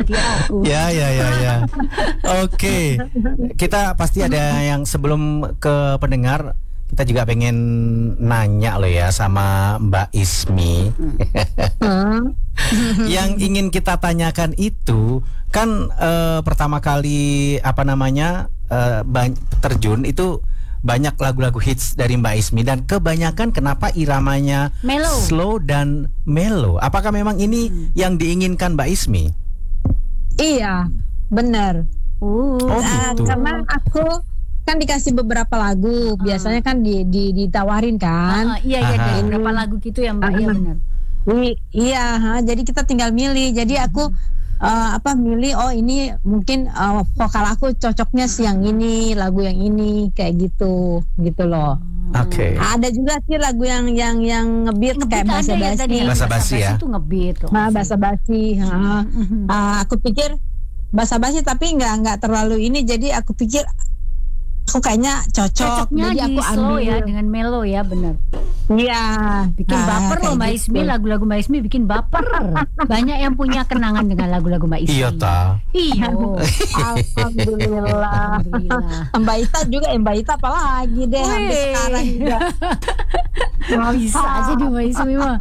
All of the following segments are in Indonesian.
seperti aku. Ya. Oke. Kita pasti ada yang sebelum ke pendengar, kita juga pengen nanya loh ya sama Mbak Ismi. Yang ingin kita tanyakan itu kan pertama kali terjun itu banyak lagu-lagu hits dari Mbak Ismi, dan kebanyakan kenapa iramanya Mellow. slow dan mellow. Apakah memang ini yang diinginkan Mbak Ismi? Iya, benar. Gitu. Karena aku kan dikasih beberapa lagu, biasanya kan ditawarin kan. Iya, ada beberapa lagu gitu ya Mbak, iya benar. Iya, jadi kita tinggal milih. Jadi aku milih, oh ini mungkin vokal aku cocoknya yang ini, lagu yang ini, kayak gitu loh. Oke. Ada juga sih lagu yang ngebeat kayak Bahasa basi ya. Itu ngebeat. Bahasa basi. Aku pikir bahasa basi tapi nggak terlalu ini, jadi aku pikir aku kayaknya cocok. Cocoknya jadi aku di slow ambil ya, dengan mellow ya, benar. Iya. Bikin baper loh Mbak Ismi, lagu-lagu Mbak Ismi bikin baper. Banyak yang punya kenangan dengan lagu-lagu Mbak Ismi. Iya ta. Iya. Alhamdulillah. Mbak Ita juga, Mbak Ita apalagi deh sampai sekarang juga. Bisa aja di Mbak Ismi mah.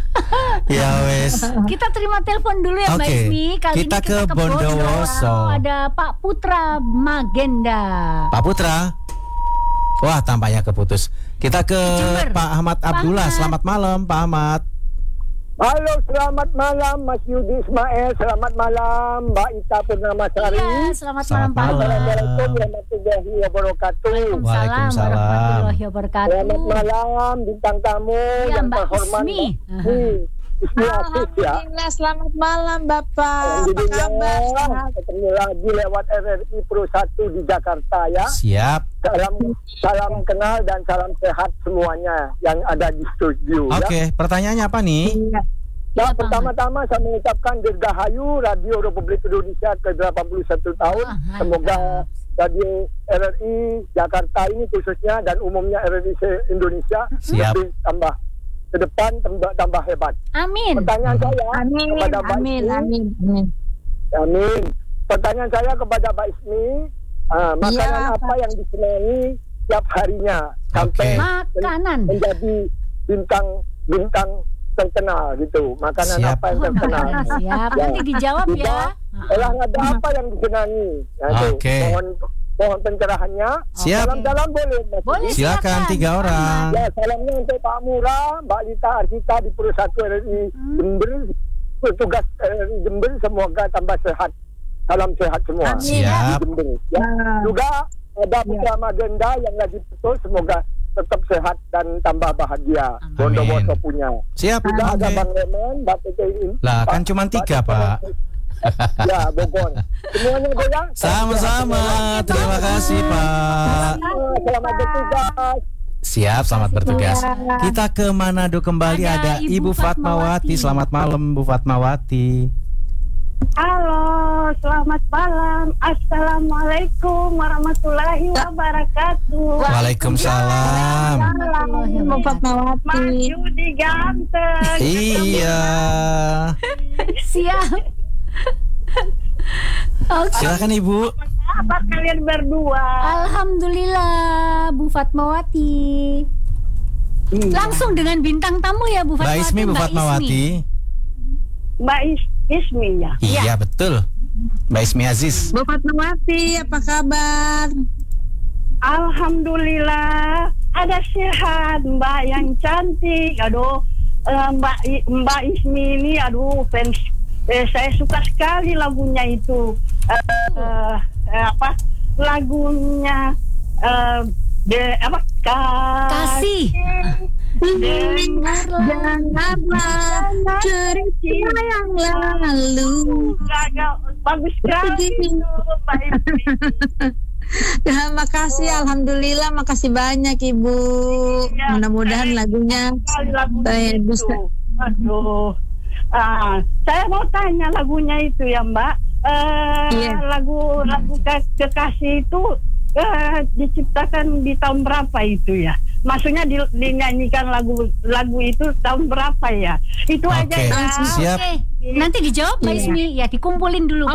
Ya wes. Kita terima telepon dulu ya Mbak Oke. Ismi. Kali Kita ini ke Bondowoso. Ada Pak Putra Magenda. Pak Putra. Wah, tampaknya keputus. Kita ke Jember. Pak Ahmad Abdullah. Ahmad. Selamat malam, Pak Ahmad. Halo, selamat malam Mas Yudi Ismail. Selamat malam Mbak Ita Purnamasari. Iya, selamat malam Pak. malam. Assalamualaikum warahmatullahi wabarakatuh. Waalaikumsalam warahmatullahi wabarakatuh. Selamat malam bintang tamu Ya, yang Mbak terhormat. Ismi. Ismi Afif ya. Alhamdulillah, selamat malam Bapak. Apa kabar? Alhamdulillah, ketemu lagi lewat RRI Pro 1 di Jakarta ya. Siap. Salam kenal dan salam sehat semuanya yang ada di studio ya. Oke, pertanyaannya apa nih? Nah, Ya, Pak pertama-tama saya mengucapkan dirgahayu Radio Republik Indonesia ke-81 tahun. Mantap. Semoga Radio RRI Jakarta ini khususnya dan umumnya RRI Indonesia Siap. lebih tambah ke depan tambah hebat. Amin. Pertanyaan saya Amin, kepada Mbak amin, Ismi. amin. Amin. Pertanyaan saya kepada Mbak Ismi, makanan Iya, apa yang disenangi tiap harinya sampai Makanan. menjadi bintang terkenal gitu. Makanan Siap. apa yang terkenal? Siap. Nanti dijawab ya. Olahraga apa yang disenangi? Ya, itu. Oke. Mohon pencerahannya. Siap. Dalam boleh. Mas Boleh. Yudi? Silakan 3 orang. Ya, salamnya untuk Pak Murah, Mbak Lita Arsita di Pro 1 RRI Jember, petugas RRI Jember, semoga tambah sehat. Salam sehat semua. Amin. Siap. Di Jember, ya. Juga ada Putra Magenda yang lagi betul, semoga tetap sehat dan tambah bahagia. Amin. Bondowoso punya. Siap. Juga ada Oke. Bang Leman, Mbak Tete ini. Lah, kan cuma 3, Pak. Ya, Bogor. Semuanya goyang. Sama-sama. Terima kasih, Pak. Selamat bertugas. Siap, selamat bertugas. Kita ke Manado kembali, ada Ada Ibu Ibu Fatmawati. Fatmawati. Selamat malam, Bu Fatmawati. Halo, selamat malam. Assalamualaikum warahmatullahi wabarakatuh. Waalaikumsalam. Ibu Fatmawati. Mas Yudi ganteng. Iya. Siap. Oke. Silakan Ibu. Apa kalian berdua? Alhamdulillah Bu Fatmawati. Langsung dengan bintang tamu ya Bu Mbak Fatmawati. Ismi, Bu Fatmawati. Mbak Ismi ya. Iya, betul. Mbak Ismi Aziz. Bu Fatmawati, apa kabar? Alhamdulillah. Ada sehat Mbak yang cantik. Aduh, Mbak Ismi ini aduh fans. Saya suka sekali lagunya itu. Lagunya Kasih. Dengarlah cerita yang lalu. Bagus sekali itu Mbak Ismi. Ya, makasih, alhamdulillah, makasih banyak Ibu. Ya, Mudah-mudahan lagunya sekali lagunya saya itu. bisa. Aduh. Saya mau tanya lagunya itu ya Mbak. Iya. Lagu Kekasih itu diciptakan di tahun berapa itu ya? Maksudnya dinyanyikan lagu itu tahun berapa ya? Itu Oke. aja ya. Siap. Oke. Nanti dijawab Mbak Iya. Ismi. Ya, dikumpulin dulu.